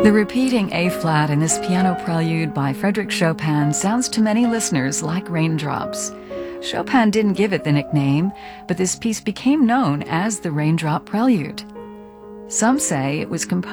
The repeating A-flat in this piano prelude by Frédéric Chopin sounds to many listeners like raindrops. Chopin didn't give it the nickname, but this piece became known as the Raindrop Prelude. Some say it was composed